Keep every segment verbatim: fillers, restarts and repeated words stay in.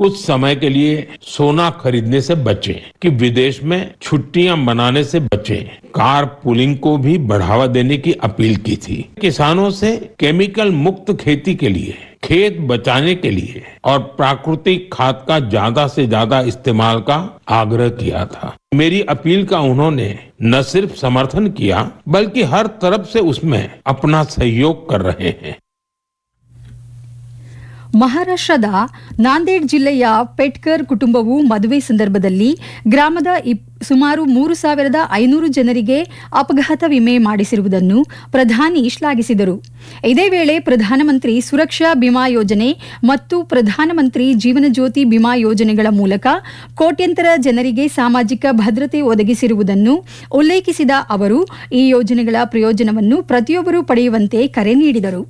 कुछ समय के लिए सोना खरीदने से बचें, कि विदेश में छुट्टियां मनाने से बचें। कार पुलिंग को भी बढ़ावा देने की अपील की थी। किसानों से केमिकल मुक्त खेती के लिए, खेत बचाने के लिए और प्राकृतिक खाद का ज्यादा से ज्यादा इस्तेमाल का आग्रह किया था। मेरी अपील का उन्होंने न सिर्फ समर्थन किया, बल्कि हर तरफ से उसमें अपना सहयोग कर रहे हैं। ಮಹಾರಾಷ್ಟ್ರದ ನಾಂದೇಡ್ ಜಿಲ್ಲೆಯ ಪೆಟ್ಕರ್ ಕುಟುಂಬವು ಮದುವೆ ಸಂದರ್ಭದಲ್ಲಿ ಗ್ರಾಮದ ಸುಮಾರು ಮೂರು ಸಾವಿರದ ಐನೂರು ಜನರಿಗೆ ಅಪಘಾತ ವಿಮೆ ಮಾಡಿಸಿರುವುದನ್ನು ಪ್ರಧಾನಿ ಶ್ಲಾಘಿಸಿದರು. ಇದೇ ವೇಳೆ ಪ್ರಧಾನಮಂತ್ರಿ ಸುರಕ್ಷಾ ಬಿಮಾ ಯೋಜನೆ ಮತ್ತು ಪ್ರಧಾನಮಂತ್ರಿ ಜೀವನ ಜ್ಯೋತಿ ಬಿಮಾ ಯೋಜನೆಗಳ ಮೂಲಕ ಕೋಟ್ಯಂತರ ಜನರಿಗೆ ಸಾಮಾಜಿಕ ಭದ್ರತೆ ಒದಗಿಸಿರುವುದನ್ನು ಉಲ್ಲೇಖಿಸಿದ ಅವರು ಈ ಯೋಜನೆಗಳ ಪ್ರಯೋಜನವನ್ನು ಪ್ರತಿಯೊಬ್ಬರೂ ಪಡೆಯುವಂತೆ ಕರೆ ನೀಡಿದರು.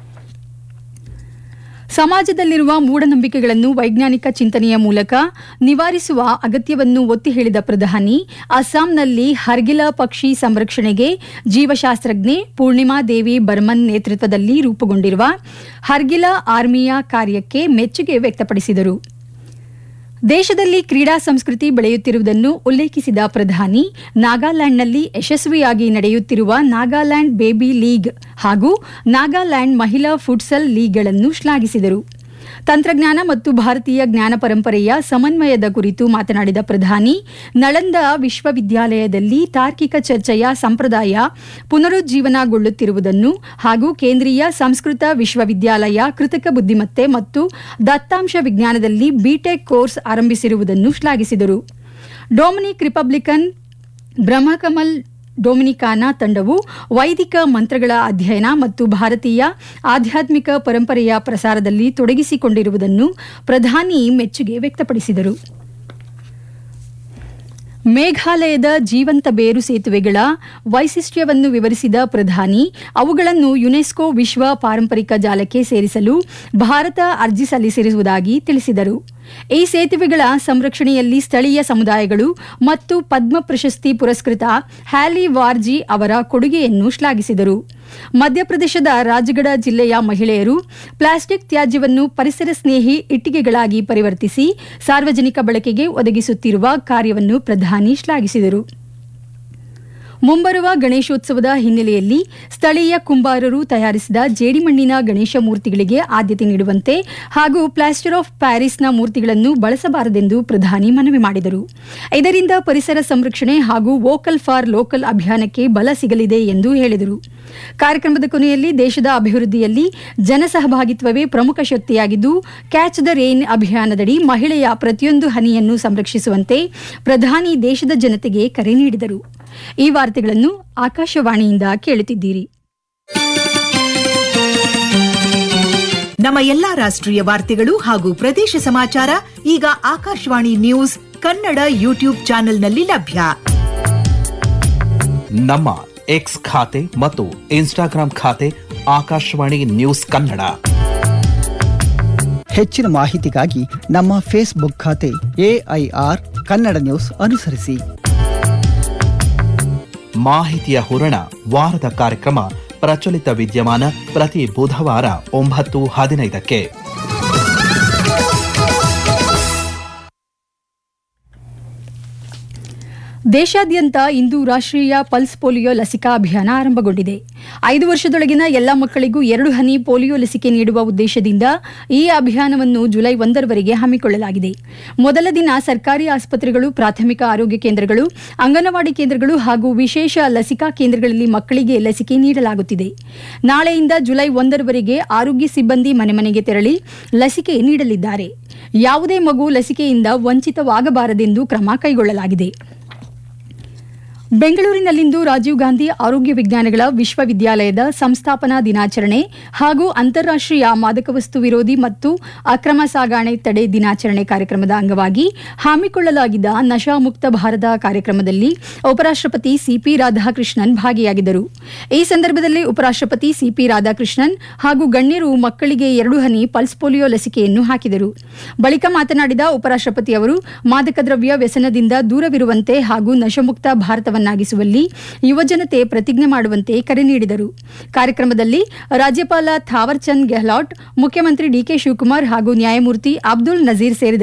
ಸಮಾಜದಲ್ಲಿರುವ ಮೂಢನಂಬಿಕೆಗಳನ್ನು ವೈಜ್ಞಾನಿಕ ಚಿಂತನೆಯ ಮೂಲಕ ನಿವಾರಿಸುವ ಅಗತ್ಯವನ್ನು ಒತ್ತಿ ಹೇಳಿದ ಪ್ರಧಾನಿ ಅಸ್ಸಾಂನಲ್ಲಿ ಹರ್ಗಿಲ ಪಕ್ಷಿ ಸಂರಕ್ಷಣೆಗೆ ಜೀವಶಾಸ್ತ್ರಜ್ಞೆ ಪೂರ್ಣಿಮಾ ದೇವಿ ಬರ್ಮನ್ ನೇತೃತ್ವದಲ್ಲಿ ರೂಪುಗೊಂಡಿರುವ ಹರ್ಗಿಲ ಆರ್ಮಿಯ ಕಾರ್ಯಕ್ಕೆ ಮೆಚ್ಚುಗೆ ವ್ಯಕ್ತಪಡಿಸಿದರು. ದೇಶದಲ್ಲಿ ಕ್ರೀಡಾ ಸಂಸ್ಕೃತಿ ಬೆಳೆಯುತ್ತಿರುವುದನ್ನು ಉಲ್ಲೇಖಿಸಿದ ಪ್ರಧಾನಿ ನಾಗಾಲ್ಯಾಂಡ್ನಲ್ಲಿ ಯಶಸ್ವಿಯಾಗಿ ನಡೆಯುತ್ತಿರುವ ನಾಗಾಲ್ಯಾಂಡ್ ಬೇಬಿ ಲೀಗ್ ಹಾಗೂ ನಾಗಾಲ್ಯಾಂಡ್ ಮಹಿಳಾ ಫುಟ್ಸಲ್ ಲೀಗ್ಗಳನ್ನು ಶ್ಲಾಘಿಸಿದರು. ತಂತ್ರಜ್ಞಾನ ಮತ್ತು ಭಾರತೀಯ ಜ್ಞಾನ ಪರಂಪರೆಯ ಸಮನ್ವಯದ ಕುರಿತು ಮಾತನಾಡಿದ ಪ್ರಧಾನಿ ನಳಂದ ವಿಶ್ವವಿದ್ಯಾಲಯದಲ್ಲಿ ತಾರ್ಕಿಕ ಚರ್ಚೆಯ ಸಂಪ್ರದಾಯ ಪುನರುಜ್ಜೀವನಗೊಳ್ಳುತ್ತಿರುವುದನ್ನು ಹಾಗೂ ಕೇಂದ್ರೀಯ ಸಂಸ್ಕೃತ ವಿಶ್ವವಿದ್ಯಾಲಯ ಕೃತಕ ಬುದ್ಧಿಮತ್ತೆ ಮತ್ತು ದತ್ತಾಂಶ ವಿಜ್ಞಾನದಲ್ಲಿ ಬಿಟೆಕ್ ಕೋರ್ಸ್ ಆರಂಭಿಸಿರುವುದನ್ನು ಶ್ಲಾಘಿಸಿದರು. ಡೊಮಿನಿಕ್ ರಿಪಬ್ಲಿಕನ್ ಬ್ರಹ್ಮಕಮಲ್ ಡೊಮಿನಿಕಾನಾ ತಂಡವು ವೈದಿಕ ಮಂತ್ರಗಳ ಅಧ್ಯಯನ ಮತ್ತು ಭಾರತೀಯ ಆಧ್ಯಾತ್ಮಿಕ ಪರಂಪರೆಯ ಪ್ರಸಾರದಲ್ಲಿ ತೊಡಗಿಸಿಕೊಂಡಿರುವುದನ್ನು ಪ್ರಧಾನಿ ಮೆಚ್ಚುಗೆ ವ್ಯಕ್ತಪಡಿಸಿದರು. ಮೇಘಾಲಯದ ಜೀವಂತ ಬೇರು ಸೇತುವೆಗಳ ವೈಶಿಷ್ಟ್ಯವನ್ನು ವಿವರಿಸಿದ ಪ್ರಧಾನಿ ಅವುಗಳನ್ನು ಯುನೆಸ್ಕೋ ವಿಶ್ವ ಪಾರಂಪರಿಕ ಜಾಲಕ್ಕೆ ಸೇರಿಸಲು ಭಾರತ ಅರ್ಜಿ ಸಲ್ಲಿಸಿರುವುದಾಗಿ ತಿಳಿಸಿದರು. ಈ ಸೇತುವೆಗಳ ಸಂರಕ್ಷಣೆಯಲ್ಲಿ ಸ್ಥಳೀಯ ಸಮುದಾಯಗಳು ಮತ್ತು ಪದ್ಮ ಪ್ರಶಸ್ತಿ ಪುರಸ್ಕೃತ ಹ್ಯಾಲಿ ವಾರ್ಜಿ ಅವರ ಕೊಡುಗೆಯನ್ನು ಶ್ಲಾಘಿಸಿದರು. ಮಧ್ಯಪ್ರದೇಶದ ರಾಜಗಢ ಜಿಲ್ಲೆಯ ಮಹಿಳೆಯರು ಪ್ಲಾಸ್ಟಿಕ್ ತ್ಯಾಜ್ಯವನ್ನು ಪರಿಸರ ಸ್ನೇಹಿ ಇಟ್ಟಿಗೆಗಳಾಗಿ ಪರಿವರ್ತಿಸಿ ಸಾರ್ವಜನಿಕ ಬಳಕೆಗೆ ಒದಗಿಸುತ್ತಿರುವ ಕಾರ್ಯವನ್ನು ಪ್ರಧಾನಿ ಶ್ಲಾಘಿಸಿದರು. ಮುಂಬರುವ ಗಣೇಶೋತ್ಸವದ ಹಿನ್ನೆಲೆಯಲ್ಲಿ ಸ್ಥಳೀಯ ಕುಂಬಾರರು ತಯಾರಿಸಿದ ಜೇಡಿಮಣ್ಣಿನ ಗಣೇಶ ಮೂರ್ತಿಗಳಿಗೆ ಆದ್ಯತೆ ನೀಡುವಂತೆ ಹಾಗೂ ಪ್ಲಾಸ್ಟರ್ ಆಫ್ ಪ್ಯಾರಿಸ್ನ ಮೂರ್ತಿಗಳನ್ನು ಬಳಸಬಾರದೆಂದು ಪ್ರಧಾನಿ ಮನವಿ ಮಾಡಿದರು. ಇದರಿಂದ ಪರಿಸರ ಸಂರಕ್ಷಣೆ ಹಾಗೂ ವೋಕಲ್ ಫಾರ್ ಲೋಕಲ್ ಅಭಿಯಾನಕ್ಕೆ ಬಲ ಸಿಗಲಿದೆ ಎಂದು ಹೇಳಿದರು. ಕಾರ್ಯಕ್ರಮದ ಕೊನೆಯಲ್ಲಿ ದೇಶದ ಅಭಿವೃದ್ಧಿಯಲ್ಲಿ ಜನಸಹಭಾಗಿತ್ವವೇ ಪ್ರಮುಖ ಶಕ್ತಿಯಾಗಿದ್ದು ಕ್ಯಾಚ್ ದ ರೇನ್ ಅಭಿಯಾನದಡಿ ಮಹಿಳೆಯ ಪ್ರತಿಯೊಂದು ಹನಿಯನ್ನು ಸಂರಕ್ಷಿಸುವಂತೆ ಪ್ರಧಾನಿ ದೇಶದ ಜನತೆಗೆ ಕರೆ ನೀಡಿದರು. ಈ ವಾರ್ತೆಗಳನ್ನು ಆಕಾಶವಾಣಿಯಿಂದ ಕೇಳುತ್ತಿದ್ದೀರಿ. ನಮ್ಮ ಎಲ್ಲಾ ರಾಷ್ಟ್ರೀಯ ವಾರ್ತೆಗಳು ಹಾಗೂ ಪ್ರದೇಶ ಸಮಾಚಾರ ಈಗ ಆಕಾಶವಾಣಿ ನ್ಯೂಸ್ ಕನ್ನಡ ಯೂಟ್ಯೂಬ್ ಚಾನೆಲ್ನಲ್ಲಿ ಲಭ್ಯ. ನಮ್ಮ ಎಕ್ಸ್ ಖಾತೆ ಮತ್ತು ಇನ್ಸ್ಟಾಗ್ರಾಂ ಖಾತೆ ಆಕಾಶವಾಣಿ ನ್ಯೂಸ್ ಕನ್ನಡ. ಹೆಚ್ಚಿನ ಮಾಹಿತಿಗಾಗಿ ನಮ್ಮ ಫೇಸ್ಬುಕ್ ಖಾತೆ ಎಐಆರ್ ಕನ್ನಡ ನ್ಯೂಸ್ ಅನುಸರಿಸಿ. ಮಾಹಿತಿಯ ಹೂರಣ ವಾರದ ಕಾರ್ಯಕ್ರಮ ಪ್ರಚಲಿತ ವಿದ್ಯಮಾನ ಪ್ರತಿ ಬುಧವಾರ ಒಂಬತ್ತು ಹದಿನೈದಕ್ಕೆ. ದೇಶಾದ್ಯಂತ ಇಂದು ರಾಷ್ಟ್ರೀಯ ಪಲ್ಸ್ ಪೋಲಿಯೋ ಲಸಿಕಾ ಅಭಿಯಾನ ಆರಂಭಗೊಂಡಿದೆ. ಐದು ವರ್ಷದೊಳಗಿನ ಎಲ್ಲ ಮಕ್ಕಳಿಗೂ ಎರಡು ಹನಿ ಪೋಲಿಯೋ ಲಸಿಕೆ ನೀಡುವ ಉದ್ದೇಶದಿಂದ ಈ ಅಭಿಯಾನವನ್ನು ಜುಲೈ ಒಂದರವರೆಗೆ ಹಮ್ಮಿಕೊಳ್ಳಲಾಗಿದೆ. ಮೊದಲ ದಿನ ಸರ್ಕಾರಿ ಆಸ್ಪತ್ರೆಗಳು, ಪ್ರಾಥಮಿಕ ಆರೋಗ್ಯ ಕೇಂದ್ರಗಳು, ಅಂಗನವಾಡಿ ಕೇಂದ್ರಗಳು ಹಾಗೂ ವಿಶೇಷ ಲಸಿಕಾ ಕೇಂದ್ರಗಳಲ್ಲಿ ಮಕ್ಕಳಿಗೆ ಲಸಿಕೆ ನೀಡಲಾಗುತ್ತಿದೆ. ನಾಳೆಯಿಂದ ಜುಲೈ ಒಂದರವರೆಗೆ ಆರೋಗ್ಯ ಸಿಬ್ಬಂದಿ ಮನೆ ಮನೆಗೆ ತೆರಳಿ ಲಸಿಕೆ ನೀಡಲಿದ್ದಾರೆ. ಯಾವುದೇ ಮಗು ಲಸಿಕೆಯಿಂದ ವಂಚಿತವಾಗಬಾರದೆಂದು ಕ್ರಮ ಕೈಗೊಳ್ಳಲಾಗಿದೆ. ಬೆಂಗಳೂರಿನಲ್ಲಿಂದು ರಾಜೀವ್ ಗಾಂಧಿ ಆರೋಗ್ಯ ವಿಜ್ಞಾನಗಳ ವಿಶ್ವವಿದ್ಯಾಲಯದ ಸಂಸ್ಥಾಪನಾ ದಿನಾಚರಣೆ ಹಾಗೂ ಅಂತಾರಾಷ್ಟ್ರೀಯ ಮಾದಕ ವಸ್ತು ವಿರೋಧಿ ಮತ್ತು ಅಕ್ರಮ ಸಾಗಾಣೆ ತಡೆ ದಿನಾಚರಣೆ ಕಾರ್ಯಕ್ರಮದ ಅಂಗವಾಗಿ ಹಮ್ಮಿಕೊಳ್ಳಲಾಗಿದ್ದ ನಶಾಮುಕ್ತ ಭಾರತ ಕಾರ್ಯಕ್ರಮದಲ್ಲಿ ಉಪರಾಷ್ಟ್ರಪತಿ ಸಿಪಿ ರಾಧಾಕೃಷ್ಣನ್ ಭಾಗಿಯಾಗಿದ್ದರು. ಈ ಸಂದರ್ಭದಲ್ಲಿ ಉಪರಾಷ್ಟ್ರಪತಿ ಸಿಪಿ ರಾಧಾಕೃಷ್ಣನ್ ಹಾಗೂ ಗಣ್ಯರು ಮಕ್ಕಳಿಗೆ ಎರಡು ಹನಿ ಪಲ್ಸ್ ಪೋಲಿಯೋ ಲಸಿಕೆಯನ್ನು ಹಾಕಿದರು. ಬಳಿಕ ಮಾತನಾಡಿದ ಉಪರಾಷ್ಟ್ರಪತಿ ಅವರು ಮಾದಕ ದ್ರವ್ಯ ವ್ಯಸನದಿಂದ ದೂರವಿರುವಂತೆ ಹಾಗೂ ನಶಮುಕ್ತ ಭಾರತವನ್ನು ಾಗಿಸುವಲ್ಲಿ ಯುವಜನತೆ ಪ್ರತಿಜ್ಞೆ ಮಾಡುವಂತೆ ಕರೆ ನೀಡಿದರು. ಕಾರ್ಯಕ್ರಮದಲ್ಲಿ ರಾಜ್ಯಪಾಲ ಥಾವರ್ ಚಂದ್ ಗೆಹ್ಲಾಟ್, ಮುಖ್ಯಮಂತ್ರಿ ಡಿಕೆ ಶಿವಕುಮಾರ್ ಹಾಗೂ ನ್ಯಾಯಮೂರ್ತಿ ಅಬ್ದುಲ್ ನಜೀರ್ ಸೇರಿದಂತೆ